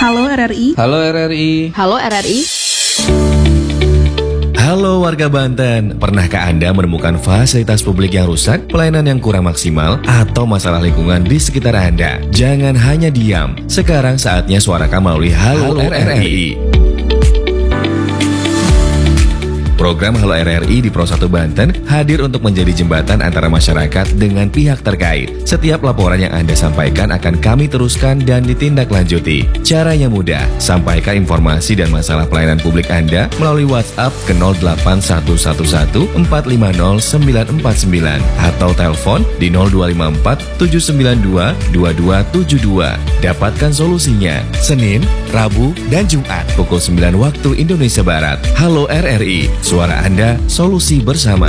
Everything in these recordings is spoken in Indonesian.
Halo RRI. Halo RRI. Halo RRI. Halo warga Banten, pernahkah Anda menemukan fasilitas publik yang rusak, pelayanan yang kurang maksimal, atau masalah lingkungan di sekitar Anda? Jangan hanya diam, sekarang saatnya suarakan melalui Halo RRI. Program Halo RRI di Pro 1 Banten hadir untuk menjadi jembatan antara masyarakat dengan pihak terkait. Setiap laporan yang Anda sampaikan akan kami teruskan dan ditindaklanjuti. Caranya mudah, sampaikan informasi dan masalah pelayanan publik Anda melalui WhatsApp ke 08111 450 949 atau telepon di 0254 792 2272. Dapatkan solusinya Senin, Rabu, dan Jumat pukul 9 waktu Indonesia Barat. Halo RRI. Suara Anda, solusi bersama.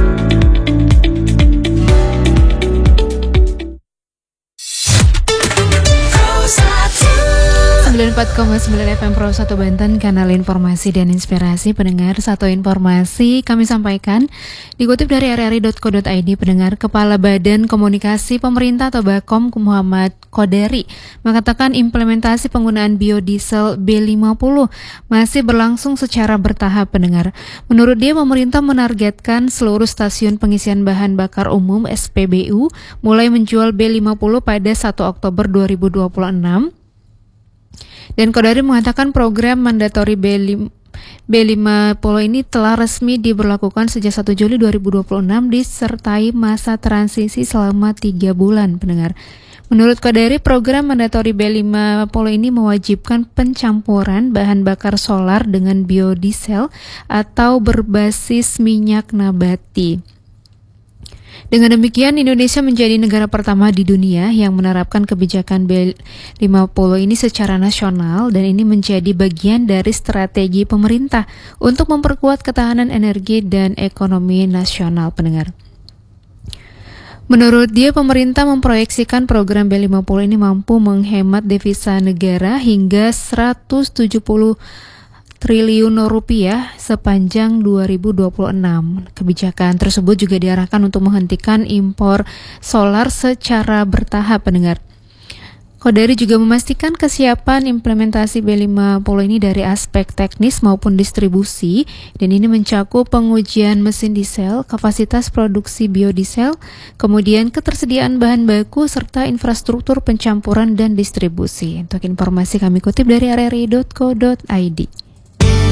94,9 FM Pro 1 Banten, kanal informasi dan inspirasi. Pendengar, satu informasi kami sampaikan dikutip dari rri.co.id. Pendengar, Kepala Badan Komunikasi Pemerintah atau Bakom Muhammad Qodari mengatakan implementasi penggunaan biodiesel B50 masih berlangsung secara bertahap. Pendengar, menurut dia pemerintah menargetkan seluruh stasiun pengisian bahan bakar umum SPBU mulai menjual B50 pada 1 Oktober 2026. Dan Qodari mengatakan program mandatori B50 ini telah resmi diberlakukan sejak 1 Juli 2026 disertai masa transisi selama 3 bulan. Pendengar, menurut Qodari, program mandatori B50 ini mewajibkan pencampuran bahan bakar solar dengan biodiesel atau berbasis minyak nabati. Dengan demikian, Indonesia menjadi negara pertama di dunia yang menerapkan kebijakan B50 ini secara nasional, dan ini menjadi bagian dari strategi pemerintah untuk memperkuat ketahanan energi dan ekonomi nasional. Pendengar, menurut dia, pemerintah memproyeksikan program B50 ini mampu menghemat devisa negara hingga 170 triliun rupiah sepanjang 2026. Kebijakan tersebut juga diarahkan untuk menghentikan impor solar secara bertahap. Pendengar, Qodari juga memastikan kesiapan implementasi B50 ini dari aspek teknis maupun distribusi, dan ini mencakup pengujian mesin diesel, kapasitas produksi biodiesel, kemudian ketersediaan bahan baku, serta infrastruktur pencampuran dan distribusi. Untuk informasi kami kutip dari rri.co.id.